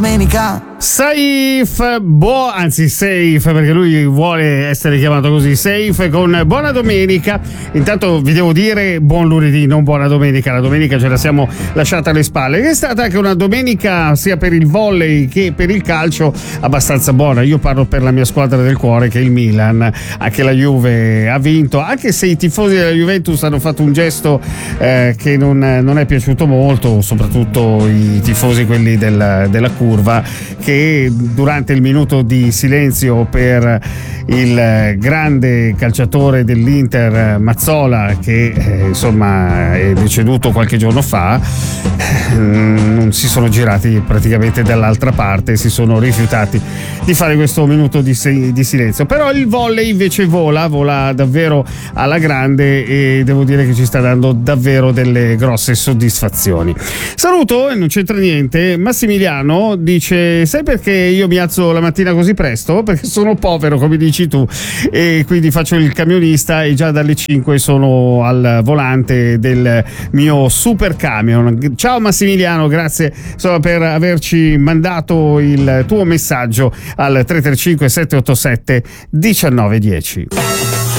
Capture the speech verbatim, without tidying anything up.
Domenica Saif, buo, anzi Safe, perché lui vuole essere chiamato così, Safe con buona domenica. Intanto vi devo dire buon lunedì, non buona domenica, la domenica ce la siamo lasciata alle spalle, che è stata anche una domenica sia per il volley che per il calcio abbastanza buona. Io parlo per la mia squadra del cuore, che è il Milan. Anche la Juve ha vinto, anche se i tifosi della Juventus hanno fatto un gesto eh, che non, non è piaciuto molto, soprattutto i tifosi quelli del, della curva, che durante il minuto di silenzio per il grande calciatore dell'Inter Mazzola, che eh, insomma è deceduto qualche giorno fa, eh, non si sono girati praticamente dall'altra parte, si sono rifiutati di fare questo minuto di, di silenzio. Però il volley invece vola, vola davvero alla grande, e devo dire che ci sta dando davvero delle grosse soddisfazioni. Saluto, e non c'entra niente, Massimiliano dice: sai perché io mi alzo la mattina così presto? Perché sono povero, come dici tu, e quindi faccio il camionista e già dalle cinque sono al volante del mio super camion. Ciao Massimiliano, grazie insomma per averci mandato il tuo messaggio al tre tre cinque sette otto sette uno nove uno zero.